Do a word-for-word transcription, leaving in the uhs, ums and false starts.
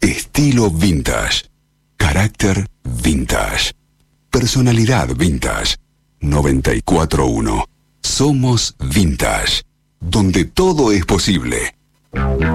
Estilo vintage. Carácter vintage. Personalidad vintage. noventa y cuatro punto uno. Somos Vintage, donde todo es posible.